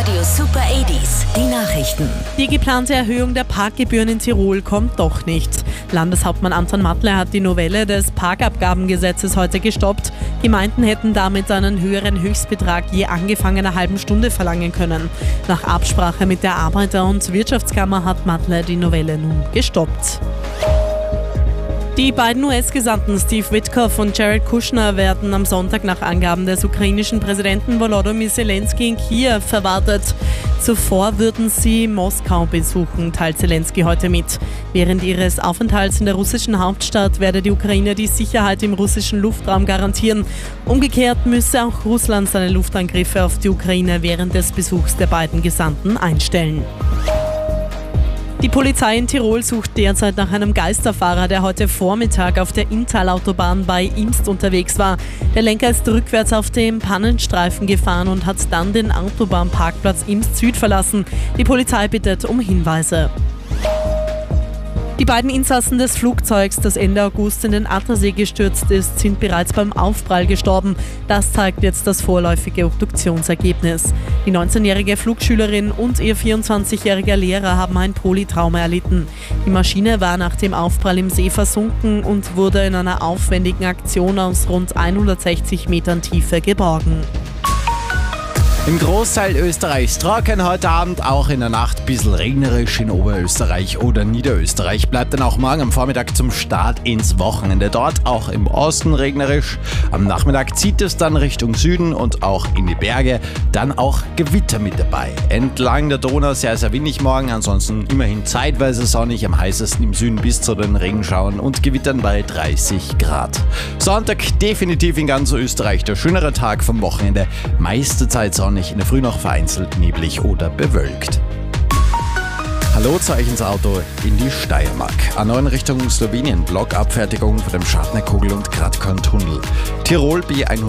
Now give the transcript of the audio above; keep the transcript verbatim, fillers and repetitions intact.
Radio Super achtziger, die Nachrichten. Die geplante Erhöhung der Parkgebühren in Tirol kommt doch nicht. Landeshauptmann Anton Mattler hat die Novelle des Parkabgabengesetzes heute gestoppt. Gemeinden hätten damit einen höheren Höchstbetrag je angefangener halben Stunde verlangen können. Nach Absprache mit der Arbeiter- und Wirtschaftskammer hat Mattler die Novelle nun gestoppt. Die beiden U S-Gesandten Steve Witkoff und Jared Kushner werden am Sonntag nach Angaben des ukrainischen Präsidenten Volodymyr Zelensky in Kiew erwartet. Zuvor würden sie Moskau besuchen, teilt Zelensky heute mit. Während ihres Aufenthalts in der russischen Hauptstadt werde die Ukraine die Sicherheit im russischen Luftraum garantieren. Umgekehrt müsse auch Russland seine Luftangriffe auf die Ukraine während des Besuchs der beiden Gesandten einstellen. Die Polizei in Tirol sucht derzeit nach einem Geisterfahrer, der heute Vormittag auf der Inntal-Autobahn bei Imst unterwegs war. Der Lenker ist rückwärts auf dem Pannenstreifen gefahren und hat dann den Autobahnparkplatz Imst Süd verlassen. Die Polizei bittet um Hinweise. Die beiden Insassen des Flugzeugs, das Ende August in den Attersee gestürzt ist, sind bereits beim Aufprall gestorben. Das zeigt jetzt das vorläufige Obduktionsergebnis. Die neunzehnjährige Flugschülerin und ihr vierundzwanzigjähriger Lehrer haben ein Polytrauma erlitten. Die Maschine war nach dem Aufprall im See versunken und wurde in einer aufwendigen Aktion aus rund hundertsechzig Metern Tiefe geborgen. Im Großteil Österreichs trocken heute Abend, auch in der Nacht ein bisschen regnerisch in Oberösterreich oder Niederösterreich. Bleibt dann auch morgen am Vormittag zum Start ins Wochenende. Dort auch im Osten regnerisch. Am Nachmittag zieht es dann Richtung Süden und auch in die Berge. Dann auch Gewitter mit dabei. Entlang der Donau sehr, sehr windig morgen. Ansonsten immerhin zeitweise sonnig, am heißesten im Süden bis zu den Regenschauern und Gewittern bei dreißig Grad. Sonntag definitiv in ganz Österreich der schönere Tag vom Wochenende. Meiste Zeit sonnig. In der Früh noch vereinzelt neblig oder bewölkt. Hallo zu euch ins Auto in die Steiermark. A neun Richtung Slowenien, Blockabfertigung von dem Schartnerkogel- und Gratkorntunnel. Tirol B